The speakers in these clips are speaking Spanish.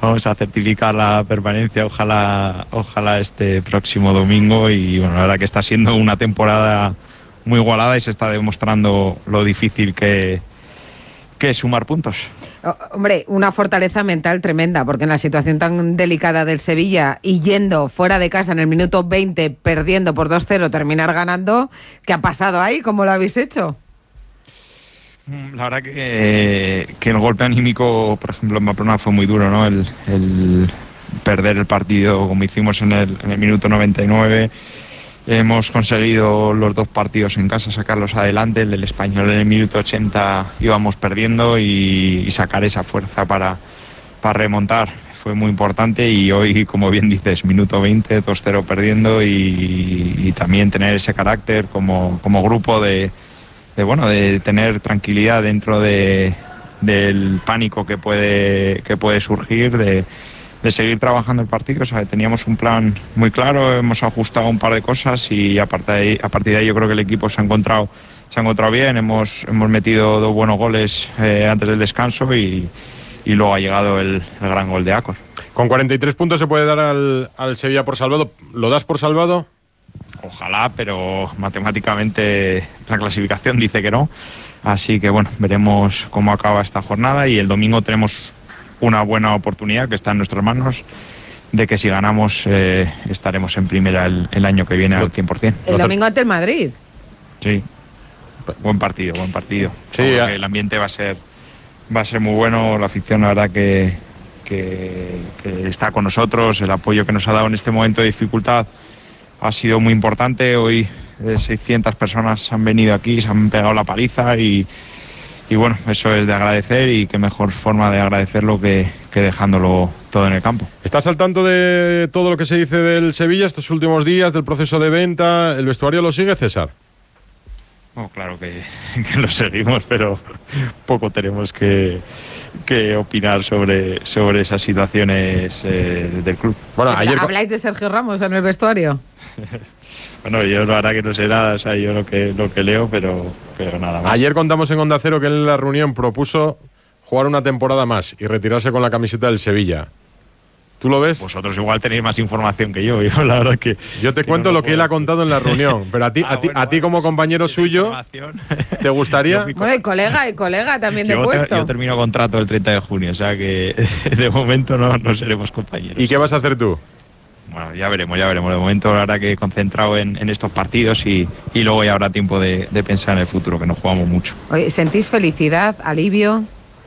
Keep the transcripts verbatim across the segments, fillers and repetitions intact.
vamos a certificar la permanencia, ojalá, ojalá este próximo domingo. Y bueno, la verdad que está siendo una temporada muy igualada y se está demostrando lo difícil que, que es sumar puntos. Oh, hombre, una fortaleza mental tremenda, porque en la situación tan delicada del Sevilla y yendo fuera de casa en el minuto veinte, perdiendo por dos cero, terminar ganando, ¿qué ha pasado ahí? ¿Cómo lo habéis hecho? La verdad que, que el golpe anímico, por ejemplo, en Pamplona fue muy duro, ¿no? El, el perder el partido como hicimos en el, en el minuto noventa y nueve. Hemos conseguido los dos partidos en casa sacarlos adelante. El del Español en el minuto ochenta íbamos perdiendo y, y sacar esa fuerza para, para remontar fue muy importante. Y hoy, como bien dices, minuto veinte, dos cero perdiendo y, y también tener ese carácter como, como grupo de, de, bueno, de tener tranquilidad dentro de, del pánico que puede, que puede surgir, de de seguir trabajando el partido. O sea, teníamos un plan muy claro, hemos ajustado un par de cosas y a partir de ahí, a partir de ahí yo creo que el equipo se ha encontrado, se ha encontrado bien, hemos, hemos metido dos buenos goles eh, antes del descanso y, y luego ha llegado el, el gran gol de Acor. Con cuarenta y tres puntos se puede dar al, al Sevilla por salvado. ¿Lo das por salvado? Ojalá, pero matemáticamente la clasificación dice que no. Así que bueno, veremos cómo acaba esta jornada y el domingo tenemos una buena oportunidad que está en nuestras manos de que si ganamos eh, estaremos en primera el, el año que viene al cien por ciento. El domingo ante el Madrid. Sí, buen partido, buen partido. Sí, que el ambiente va a ser va a ser muy bueno, la afición la verdad que, que, que está con nosotros, el apoyo que nos ha dado en este momento de dificultad ha sido muy importante. Hoy eh, seiscientas personas han venido aquí, se han pegado la paliza y Y bueno, eso es de agradecer y qué mejor forma de agradecerlo que, que dejándolo todo en el campo. ¿Estás al tanto de todo lo que se dice del Sevilla estos últimos días, del proceso de venta? ¿El vestuario lo sigue, César? Oh, claro que, que lo seguimos, pero poco tenemos que, que opinar sobre, sobre esas situaciones eh, del club. Bueno, ayer... ¿Habláis de Sergio Ramos en el vestuario? Bueno, yo la verdad que no sé nada, o sea, yo lo que, lo que leo, pero, pero nada más. Ayer contamos en Onda Cero que él en la reunión propuso jugar una temporada más y retirarse con la camiseta del Sevilla. ¿Tú lo ves? Vosotros igual tenéis más información que yo, yo la verdad que... Yo te que cuento no lo, lo que él ha contado en la reunión, pero a ti, ah, a ti, bueno, a ti bueno, como pues, compañero si suyo, ¿te gustaría? Bueno, y colega, y colega también de yo, puesto. Yo termino contrato el treinta de junio, o sea que de momento no, no seremos compañeros. ¿Y qué vas a hacer tú? Bueno, ya veremos, ya veremos. De momento, la verdad que concentrado en, en estos partidos y, y luego ya habrá tiempo de, de pensar en el futuro, que nos jugamos mucho. Oye, ¿sentís felicidad, alivio?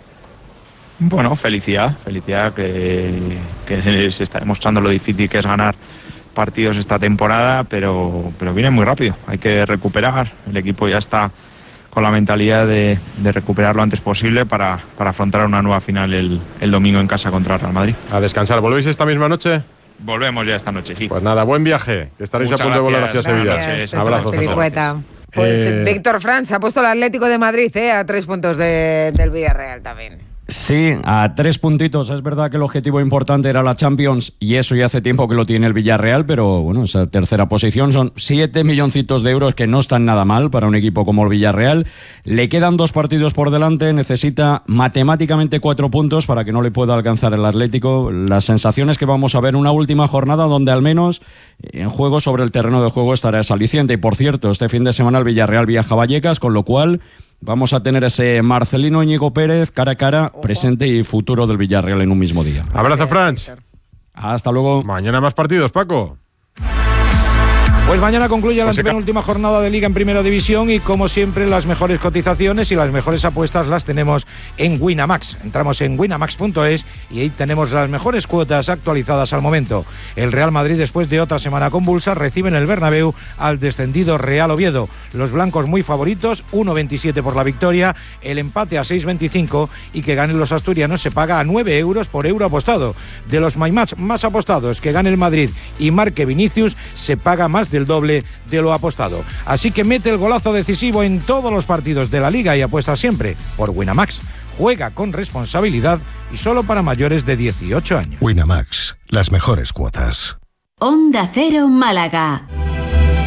Bueno, felicidad, felicidad que, que se está demostrando lo difícil que es ganar partidos esta temporada, pero, pero viene muy rápido. Hay que recuperar. El equipo ya está con la mentalidad de, de recuperar lo antes posible para, para afrontar una nueva final el, el domingo en casa contra el Real Madrid. A descansar. ¿Volvéis esta misma noche? Volvemos ya esta noche, sí. Pues nada, buen viaje. Que estaréis Muchas a punto gracias. de volar hacia Sevilla. Gracias, Abrazos. Pues eh... Víctor Franz ha puesto el Atlético de Madrid eh, a tres puntos de, del Villarreal también. Sí, a tres puntitos. Es verdad que el objetivo importante era la Champions y eso ya hace tiempo que lo tiene el Villarreal, pero bueno, esa tercera posición son siete milloncitos de euros que no están nada mal para un equipo como el Villarreal. Le quedan dos partidos por delante, necesita matemáticamente cuatro puntos para que no le pueda alcanzar el Atlético. Las sensaciones que vamos a ver una última jornada donde al menos en juego sobre el terreno de juego estará esa aliciente. Y por cierto, este fin de semana el Villarreal viaja a Vallecas, con lo cual vamos a tener ese Marcelino Íñigo Pérez cara a cara, presente y futuro del Villarreal en un mismo día. Abrazo, Franz. Hasta luego. Mañana más partidos, Paco. Pues mañana concluye la Pues penúltima jornada de Liga en Primera División y como siempre las mejores cotizaciones y las mejores apuestas las tenemos en Winamax. Entramos en winamax punto es y ahí tenemos las mejores cuotas actualizadas al momento. El Real Madrid, después de otra semana convulsa, recibe en el Bernabéu al descendido Real Oviedo. Los blancos muy favoritos, uno veintisiete por la victoria, el empate a seis veinticinco y que ganen los asturianos se paga a nueve euros por euro apostado. De los MyMatch más apostados, que gane el Madrid y marque Vinicius, se paga más del doble de lo apostado. Así que mete el golazo decisivo en todos los partidos de la Liga y apuesta siempre por Winamax. Juega con responsabilidad y solo para mayores de dieciocho años. Winamax, las mejores cuotas. Onda Cero Málaga.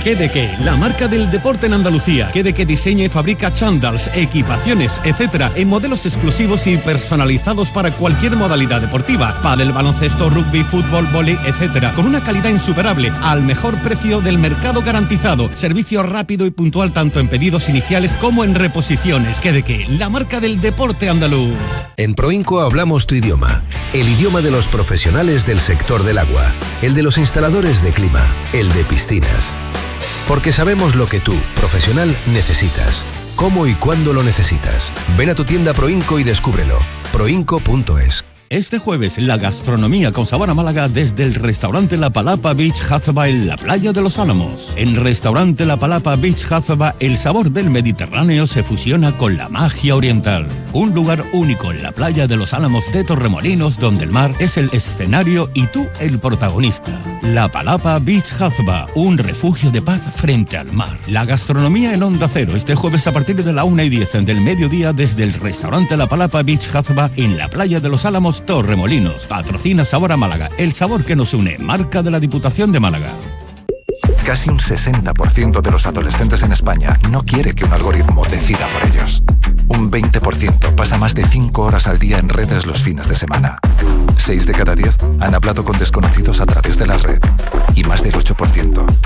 G D K, la marca del deporte en Andalucía. G D K diseña y fabrica chándals, equipaciones, etcétera, en modelos exclusivos y personalizados para cualquier modalidad deportiva. Pádel, baloncesto, rugby, fútbol, vóley, etcétera. Con una calidad insuperable, al mejor precio del mercado garantizado. Servicio rápido y puntual tanto en pedidos iniciales como en reposiciones. G D K, la marca del deporte andaluz. En Proinco hablamos tu idioma. El idioma de los profesionales del sector del agua. El de los instaladores de clima. El de piscinas. Porque sabemos lo que tú, profesional, necesitas. Cómo y cuándo lo necesitas. Ven a tu tienda Proinco y descúbrelo. proinco punto es. Este jueves, la gastronomía con sabor a Málaga desde el restaurante La Palapa Beach Hazaba en la playa de Los Álamos. En restaurante La Palapa Beach Hazaba, el sabor del Mediterráneo se fusiona con la magia oriental. Un lugar único en la playa de Los Álamos de Torremolinos, donde el mar es el escenario y tú el protagonista. La Palapa Beach Hazaba, un refugio de paz frente al mar. La gastronomía en Onda Cero, este jueves a partir de la una y diez del mediodía desde el restaurante La Palapa Beach Hazaba en la playa de Los Álamos, Torremolinos. Patrocina Sabor a Málaga, el sabor que nos une, marca de la Diputación de Málaga. Casi un sesenta por ciento de los adolescentes en España no quiere que un algoritmo decida por ellos. Un veinte por ciento pasa más de cinco horas al día en redes los fines de semana. seis de cada diez han hablado con desconocidos a través de la red. Y más del ocho por ciento